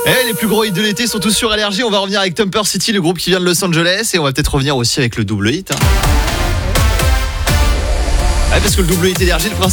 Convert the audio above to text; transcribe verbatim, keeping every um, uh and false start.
Eh, les plus gros hits de l'été sont tous sur Énergie. On va revenir avec Thumper City, le groupe qui vient de Los Angeles. Et on va peut-être revenir aussi avec le double hit. Hein. Ouais, parce que le double hit Énergie, le principe.